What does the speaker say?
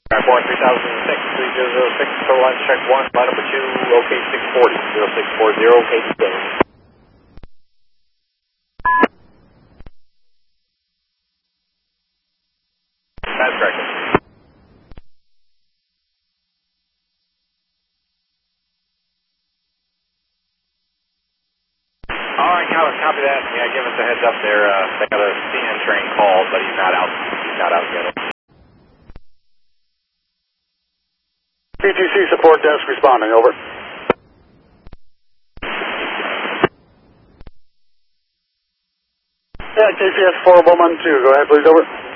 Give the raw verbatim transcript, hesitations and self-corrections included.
Airborne three thousand six, three zero zero six, total line check one, line number two, OK six forty, zero six four zero, K T K. That's correct. All right, copy, copy that. Yeah, give us a heads up there. Uh, they got a C N train called, but he's not out. He's not out yet. P T C support desk responding, over. Yeah, K C S four one one two, go ahead please, over.